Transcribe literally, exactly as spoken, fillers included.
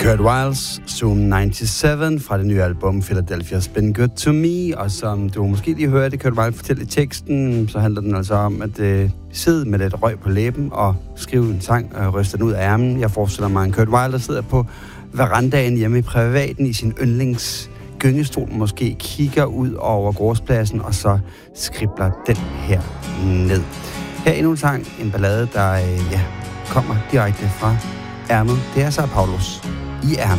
Kurt Weils Zoom syvoghalvfems fra det nye album Philadelphia's Been Good To Me, og som du måske lige hørte Kurt Weill fortælle i teksten, så handler den altså om at øh, sidde med lidt røg på læben og skrive en sang og ryste den ud af ærmen. Jeg forestiller mig en Kurt Weill, der sidder på verandaen hjemme i privaten i sin yndlings gyngestol, måske kigger ud over gårdspladsen og så skribler den her ned. Her endnu en sang, en ballade, der øh, ja, kommer direkte fra ærmet. Det er så Paulus i ærmet.